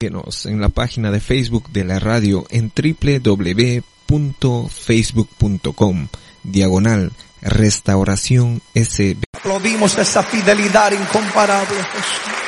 Síguenos en la página de Facebook de la radio en www.facebook.com/Restauración SB. Aplaudimos esa fidelidad incomparable, Jesús.